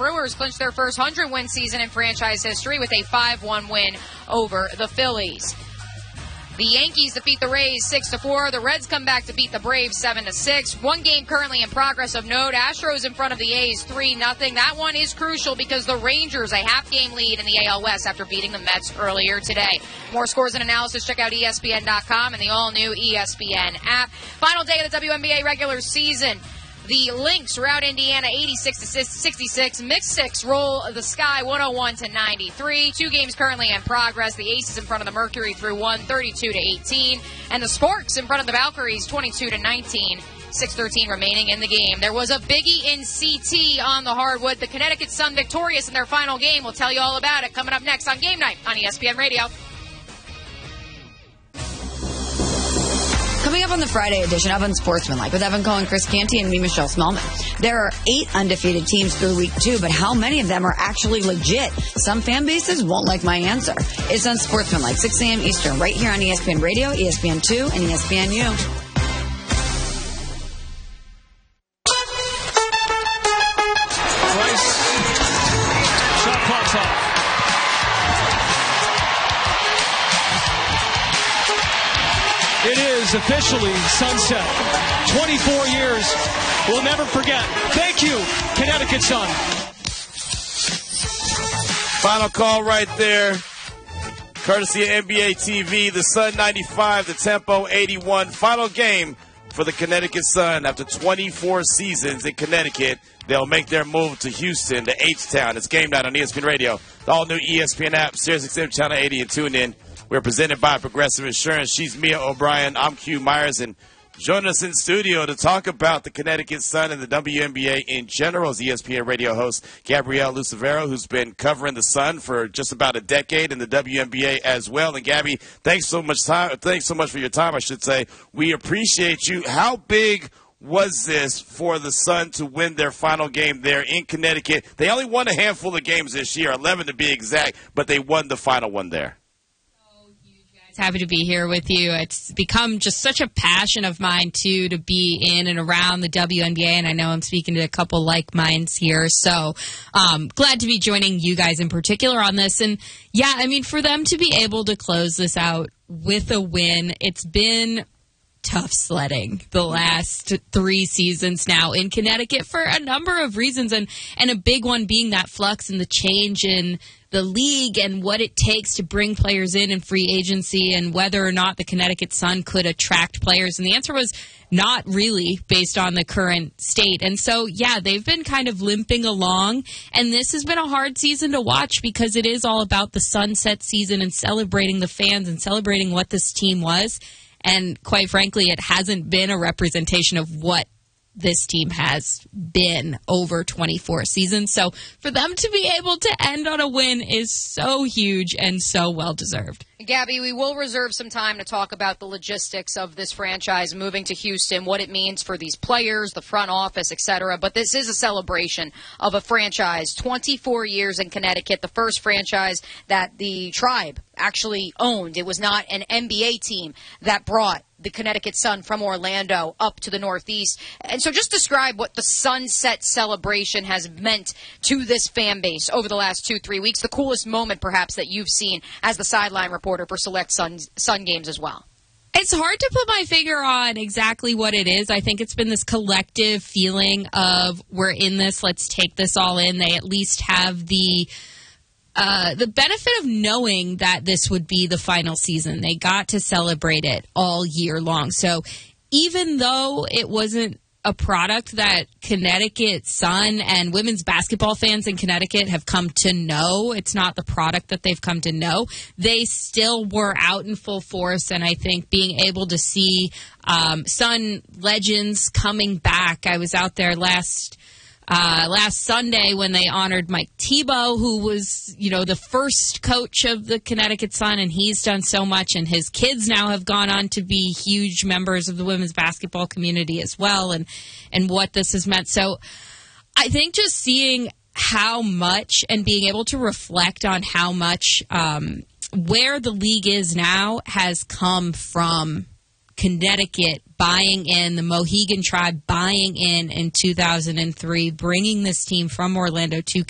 Brewers clinched their first 100-win season in franchise history with a 5-1 win over the Phillies. The Yankees defeat the Rays 6-4. The Reds come back to beat the Braves 7-6. One game currently in progress of note. Astros in front of the A's 3-0. That one is crucial because the Rangers a half-game lead in the AL West after beating the Mets earlier today. More scores and analysis, check out ESPN.com and the all-new ESPN app. Final day of the WNBA regular season. The Lynx rout Indiana 86-66. Mystics roll the Sky 101-93. Two games currently in progress. The Aces in front of the Mercury through 32-18. And the Sparks in front of the Valkyries 22-19. 6:13 remaining in the game. There was a biggie in CT on the hardwood. The Connecticut Sun victorious in their final game. We'll tell you all about it coming up next on Game Night on ESPN Radio. Coming up on the Friday edition of Unsportsmanlike with Evan Cohen, Chris Canty, and me, Michelle Smallman. There are 8 undefeated teams through week 2, but how many of them are actually legit? Some fan bases won't like my answer. It's Unsportsmanlike, 6 a.m. Eastern, right here on ESPN Radio, ESPN2, and ESPNU. Officially sunset. 24 years. We'll never forget. Thank you, Connecticut Sun. Final call right there. Courtesy of NBA TV. The Sun 95, the Tempo 81. Final game for the Connecticut Sun. After 24 seasons in Connecticut, they'll make their move to Houston, to H-Town. It's Game Night on ESPN Radio. The all-new ESPN app, SiriusXM Channel 80, and tune in. We're presented by Progressive Insurance. She's Mia O'Brien. I'm Q Myers. And joining us in studio to talk about the Connecticut Sun and the WNBA in general is ESPN radio host Gabrielle Lucevero, who's been covering the Sun for just about a decade in the WNBA as well. And Gabby, thanks so much for your time, I should say. We appreciate you. How big was this for the Sun to win their final game there in Connecticut? They only won a handful of games this year, 11 to be exact, but they won the final one there. Happy to be here with you. It's become just such a passion of mine, too, to be in and around the WNBA, and I know I'm speaking to a couple like minds here, so glad to be joining you guys in particular on this. And, yeah, I mean, for them to be able to close this out with a win, it's been tough sledding the last 3 seasons now in Connecticut for a number of reasons, and a big one being that flux and the change in the league and what it takes to bring players in free agency and whether or not the Connecticut Sun could attract players. And the answer was not really based on the current state. And so, yeah, they've been kind of limping along. And this has been a hard season to watch because it is all about the sunset season and celebrating the fans and celebrating what this team was. And quite frankly, it hasn't been a representation of what this team has been over 24 seasons. So for them to be able to end on a win is so huge and so well-deserved. Gabby, we will reserve some time to talk about the logistics of this franchise moving to Houston, what it means for these players, the front office, etc. But this is a celebration of a franchise, 24 years in Connecticut, the first franchise that the Tribe actually owned. It was not an NBA team that brought the Connecticut Sun from Orlando up to the Northeast. And so just describe what the sunset celebration has meant to this fan base over the last 2-3 weeks, the coolest moment perhaps that you've seen as the sideline reporter for select Sun games as well. It's hard to put my finger on exactly what it is. I think it's been this collective feeling of we're in this, let's take this all in. They at least have the benefit of knowing that this would be the final season. They got to celebrate it all year long. So even though it wasn't a product that Connecticut Sun and women's basketball fans in Connecticut have come to know, it's not the product that they've come to know, they still were out in full force. And I think being able to see Sun legends coming back. I was out there last Sunday when they honored Mike Tebow, who was, the first coach of the Connecticut Sun, and he's done so much, and his kids now have gone on to be huge members of the women's basketball community as well, and what this has meant. So I think just seeing how much and being able to reflect on how much where the league is now has come from Connecticut buying in, the Mohegan Tribe buying in 2003, bringing this team from Orlando to